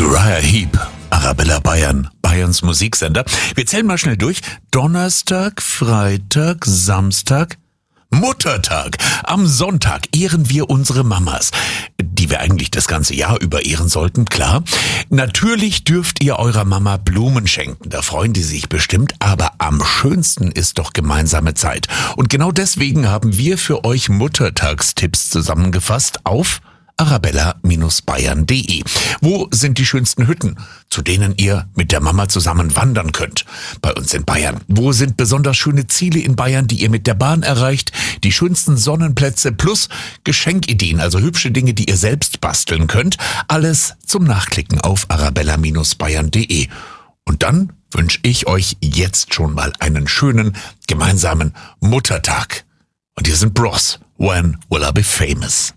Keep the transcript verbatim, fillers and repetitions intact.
Uriah Heep, Arabella Bayern, Bayerns Musiksender. Wir zählen mal schnell durch. Donnerstag, Freitag, Samstag, Muttertag. Am Sonntag ehren wir unsere Mamas, die wir eigentlich das ganze Jahr über ehren sollten, klar. Natürlich dürft ihr eurer Mama Blumen schenken, da freuen die sich bestimmt, aber am schönsten ist doch gemeinsame Zeit. Und genau deswegen haben wir für euch Muttertagstipps zusammengefasst auf arabella Bindestrich bayern Punkt de. Wo sind die schönsten Hütten, zu denen ihr mit der Mama zusammen wandern könnt? Bei uns in Bayern. Wo sind besonders schöne Ziele in Bayern, die ihr mit der Bahn erreicht? Die schönsten Sonnenplätze plus Geschenkideen, also hübsche Dinge, die ihr selbst basteln könnt. Alles zum Nachklicken auf arabella Bindestrich bayern Punkt de. Und dann wünsche ich euch jetzt schon mal einen schönen gemeinsamen Muttertag. Und hier sind Bros. When Will I Be Famous?